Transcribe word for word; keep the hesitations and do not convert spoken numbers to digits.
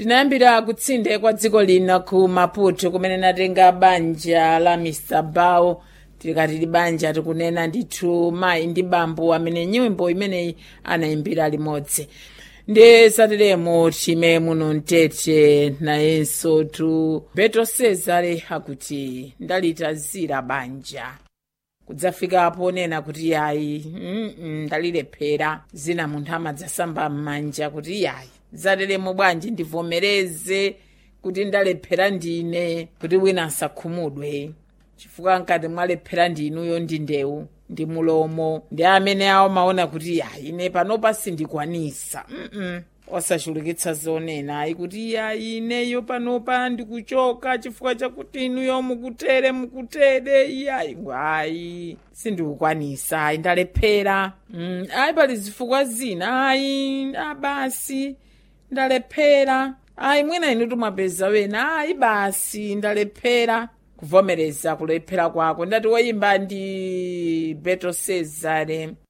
Tinayambira kutsinde kwa dziko lina ku Maputo kumene natenga banja la mister Bao. Tikati banja tikunena ndithu mayi ndi bambo amene nyimbo imeneyi anayimbira limodzi. Ndi sateremo chime muno mtete nayenso tu Beto Cesare akuti ndalitazira banja. Kudzafikapo nena kuti yayi mm -mm, ndalilephera zina munthu amadzasamba m'manja kuti yayi zateremo bwanji ndivomereze kuti ndalephera ndine kuti wina asakhumudwe chifukwa nkati mwalephera ndinuyo ndi ndewu ndi mulomo ndi amene awo maona kuti yayi ine panopa sindikwanisa mm -mm. Osachulukitsa zonena ayi kuti yayi ineyo panopa ndikuchoka chifukwa chakuti inuyo mukutere mukutere yayi ayi sindikukwanisa ayi ndalephera mm, ayi pali zifukwa zina ayi abasi ndalephera ayi mwina inu tumapeza wena ayi basi ndalephera kuvomereza kulephera kwako ndati woyimba ndi Beto Cesare